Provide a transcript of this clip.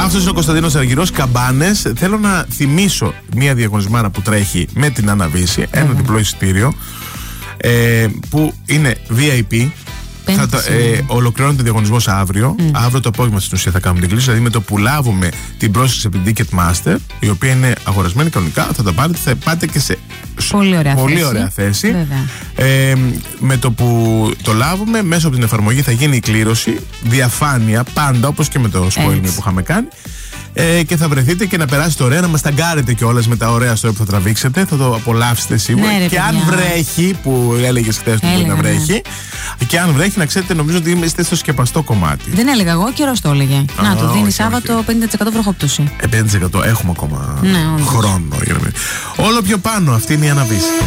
Αυτός είναι ο Κωνσταντίνος Αργυρός, Καμπάνες. Θέλω να θυμίσω μια διαγωνισμάρα που τρέχει με την Άννα Βύση, ένα διπλό εισιτήριο που είναι VIP. Ολοκληρώνεται ο διαγωνισμός αύριο. Αύριο το απόγευμα στην ουσία θα κάνουμε την κλίση. Δηλαδή με το που λάβουμε την πρόσκληση από την Ticketmaster, η οποία είναι αγορασμένη κανονικά, θα τα πάρετε, θα πάτε και σε πολύ ωραία θέση. Με το που το λάβουμε, μέσω από την εφαρμογή θα γίνει η κλήρωση. Διαφάνεια πάντα, όπως και με το spoiler που είχαμε κάνει. Και θα βρεθείτε και να περάσετε ωραία, να μας ταγκάρετε κιόλας με τα ωραία story που θα τραβήξετε. Θα το απολαύσετε σίγουρα. Ναι, και αν βρέχει, που έλεγες χθες ότι μπορεί να βρέχει, και αν βρέχει, να ξέρετε, νομίζω ότι είστε στο σκεπαστό κομμάτι. Δεν έλεγα εγώ, καιρός το έλεγε. Να το δίνει Σάββατο 50% βροχόπτωση. 50% έχουμε ακόμα χρόνο. Όλο πιο πάνω, αυτή είναι η Άννα Βύση.